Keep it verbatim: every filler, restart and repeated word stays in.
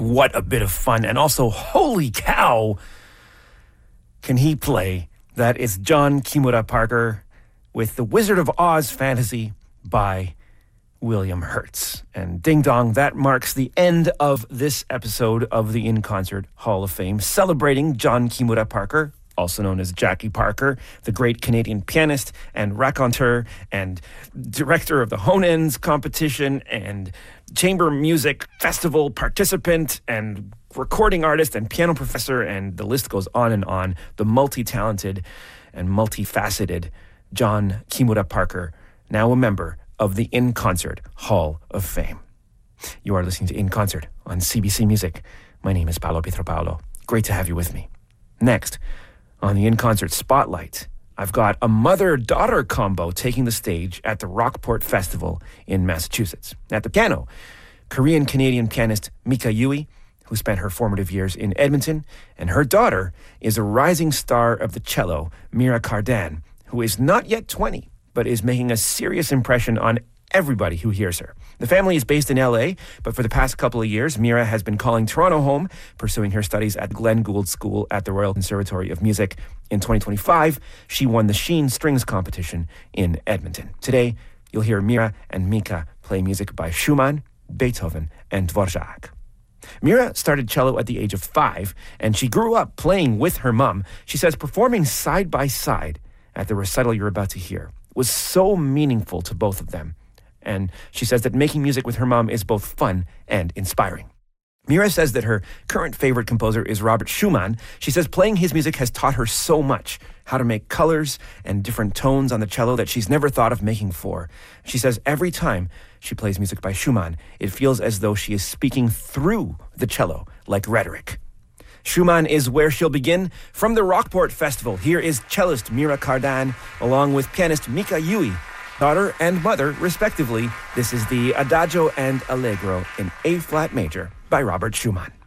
What a bit of fun. And also, holy cow, can he play? That is John Kimura Parker with The Wizard of Oz Fantasy by William Hertz. And ding dong, that marks the end of this episode of the In Concert Hall of Fame, celebrating John Kimura Parker, also known as Jackie Parker, the great Canadian pianist and raconteur and director of the Honens competition and chamber music festival participant and recording artist and piano professor, and the list goes on and on. The multi-talented and multifaceted John Kimura Parker, now a member of the In Concert Hall of Fame. You are listening to In Concert on C B C Music. My name is Paolo Pietropaulo. Great to have you with me. Next, on the In Concert Spotlight, I've got a mother-daughter combo taking the stage at the Rockport Festival in Massachusetts. At the piano, Korean-Canadian pianist Mika Yui, who spent her formative years in Edmonton, and her daughter is a rising star of the cello, Mira Cardan, who is not yet twenty, but is making a serious impression on everybody who hears her. The family is based in L A, but for the past couple of years, Mira has been calling Toronto home, pursuing her studies at Glenn Gould School at the Royal Conservatory of Music. In twenty twenty-five, she won the Sheen Strings competition in Edmonton. Today, you'll hear Mira and Mika play music by Schumann, Beethoven, and Dvorak. Mira started cello at the age of five, and she grew up playing with her mom. She says performing side by side at the recital you're about to hear was so meaningful to both of them. And she says that making music with her mom is both fun and inspiring. Mira says that her current favorite composer is Robert Schumann. She says playing his music has taught her so much, how to make colors and different tones on the cello that she's never thought of making before. She says every time she plays music by Schumann, it feels as though she is speaking through the cello like rhetoric. Schumann is where she'll begin. From the Rockport Festival, here is cellist Mira Cardan, along with pianist Mika Yui, daughter and mother, respectively. This is the Adagio and Allegro in A-flat major by Robert Schumann.